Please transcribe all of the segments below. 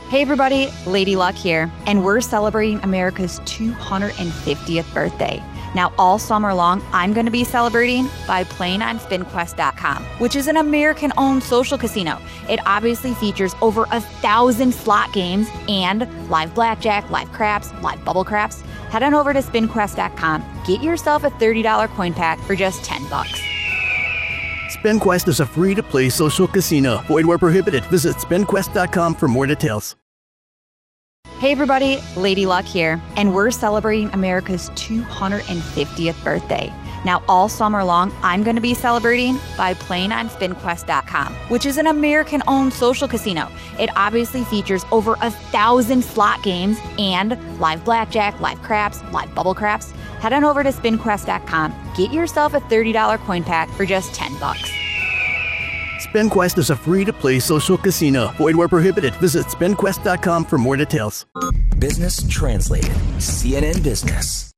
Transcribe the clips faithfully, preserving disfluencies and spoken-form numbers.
Hey everybody, Lady Luck here, and we're celebrating America's two hundred fiftieth birthday. Now, all summer long, I'm going to be celebrating by playing on spin quest dot com, which is an American-owned social casino. It obviously features over a thousand slot games and live blackjack, live craps, live bubble craps. Head on over to spin quest dot com, get yourself a thirty dollars coin pack for just ten bucks. SpinQuest is a free-to-play social casino. Void where prohibited. Visit spin quest dot com for more details. Hey everybody, Lady Luck here, and we're celebrating America's two hundred fiftieth birthday. Now, all summer long, I'm going to be celebrating by playing on spin quest dot com, which is an American-owned social casino. It obviously features over a thousand slot games and live blackjack, live craps, live bubble craps. Head on over to spin quest dot com, get yourself a thirty dollars coin pack for just ten bucks. SpinQuest is a free-to-play social casino. Void where prohibited. Visit spin quest dot com for more details. Business Translated, C N N Business.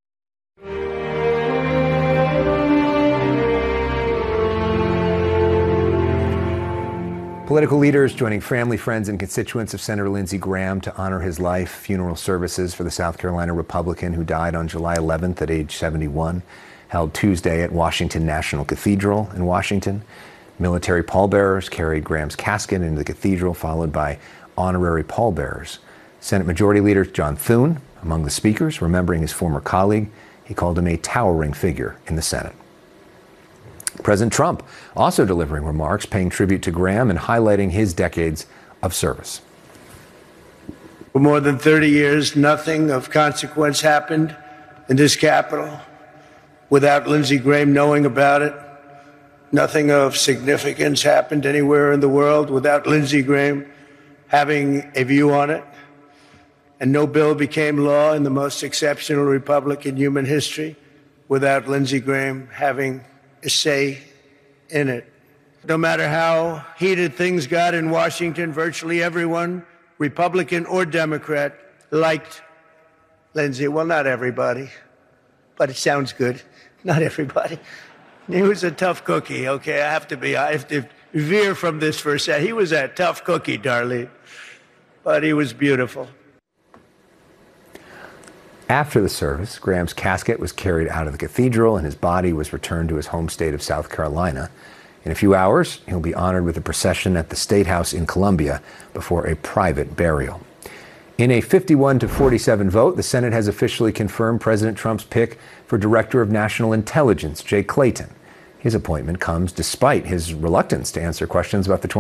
Political leaders joining family, friends, and constituents of Senator Lindsey Graham to honor his life. Funeral services for the South Carolina Republican who died on July eleventh at age seventy-one, held Tuesday at Washington National Cathedral in Washington. Military pallbearers carried Graham's casket into the cathedral, followed by honorary pallbearers. Senate Majority Leader John Thune, among the speakers, remembering his former colleague. He called him a towering figure in the Senate. President Trump also delivering remarks, paying tribute to Graham and highlighting his decades of service. For more than thirty years, nothing of consequence happened in this Capitol without Lindsey Graham knowing about it. Nothing of significance happened anywhere in the world without Lindsey Graham having a view on it. And no bill became law in the most exceptional republic in human history without Lindsey Graham having a say in it. No matter how heated things got in Washington, virtually everyone, Republican or Democrat, liked Lindsey. Well, not everybody, but it sounds good. Not everybody. He was a tough cookie, okay? I have to be, I have to veer from this for a second. He was a tough cookie, Darlene, but he was beautiful. After the service, Graham's casket was carried out of the cathedral and his body was returned to his home state of South Carolina. In a few hours, he'll be honored with a procession at the State House in Columbia before a private burial. In a fifty-one to forty-seven vote, the Senate has officially confirmed President Trump's pick for Director of National Intelligence, Jay Clayton. His appointment comes despite his reluctance to answer questions about the